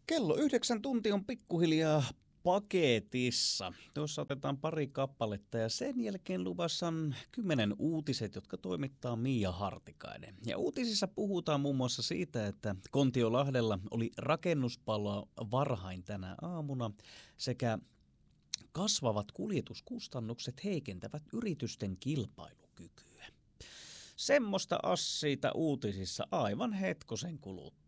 Kello 9 tunti on pikkuhiljaa paketissa. Tuossa otetaan pari kappaletta ja sen jälkeen luvassa on 10 uutiset, jotka toimittaa Mia Hartikainen. Ja uutisissa puhutaan muun muassa siitä, että Kontiolahdella oli rakennuspaloa varhain tänä aamuna sekä kasvavat kuljetuskustannukset heikentävät yritysten kilpailukykyä. Semmoista assiita uutisissa aivan hetkosen kuluttua.